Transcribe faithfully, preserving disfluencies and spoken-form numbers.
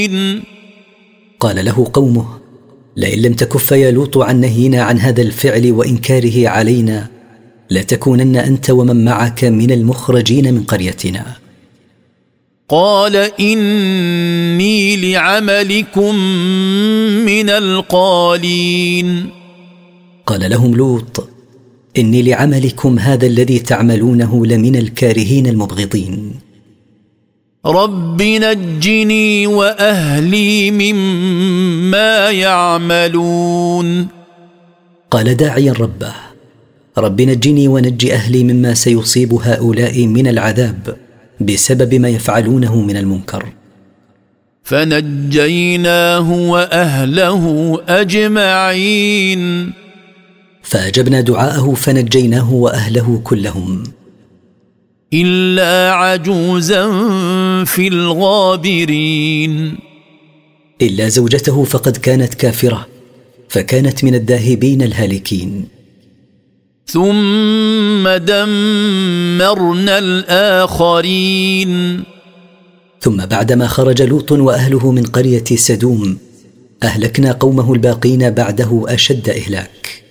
قال له قومه: لئن لم تكف يا لوط عن نهينا عن هذا الفعل وإنكاره علينا لتكونن أنت ومن معك من المخرجين من قريتنا. قال إني لعملكم من القالين. قال لهم لوط: إني لعملكم هذا الذي تعملونه لمن الكارهين المبغضين. رب نجني وأهلي مما يعملون. قال داعيا ربه: رب نجني ونجي أهلي مما سيصيب هؤلاء من العذاب بسبب ما يفعلونه من المنكر. فنجيناه وأهله أجمعين. فأجبنا دعاءه فنجيناه وأهله كلهم إلا عجوزا في الغابرين. إلا زوجته فقد كانت كافرة فكانت من الذاهبين الهالكين. ثم دمرنا الآخرين. ثم بعدما خرج لوط وأهله من قرية سدوم أهلكنا قومه الباقين بعده أشد إهلاك.